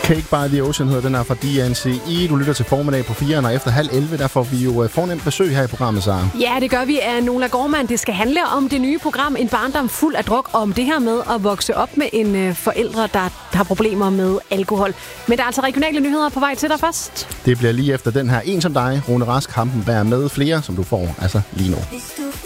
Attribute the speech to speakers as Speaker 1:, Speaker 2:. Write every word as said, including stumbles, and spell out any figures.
Speaker 1: Cake by the Ocean hedder den her fra D N C E. Du lytter til formiddag på firen, og efter halv elleve, der får vi jo fornemt besøg her i programmet, Sara.
Speaker 2: Ja, det gør vi af Nola Gormand. Det skal handle om det nye program En barndom fuld af druk, om det her med at vokse op med en øh, forældre, der har problemer med alkohol. Men der er altså regionale nyheder på vej til dig først.
Speaker 1: Det bliver lige efter den her En som dig, Rune Rask, Hampenberg med flere, som du får altså lige nu.